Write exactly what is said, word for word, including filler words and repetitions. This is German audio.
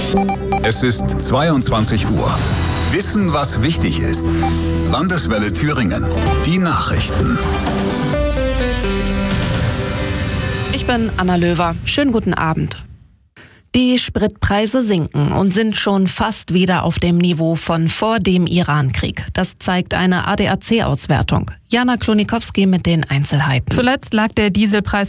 Es ist zweiundzwanzig Uhr. Wissen, was wichtig ist. Landeswelle Thüringen. Die Nachrichten. Ich bin Anna Löwer. Schönen guten Abend. Die Spritpreise sinken und sind schon fast wieder auf dem Niveau von vor dem Iran-Krieg. Das zeigt eine A D A C-Auswertung. Jana Klonikowski mit den Einzelheiten. Zuletzt lag der Dieselpreis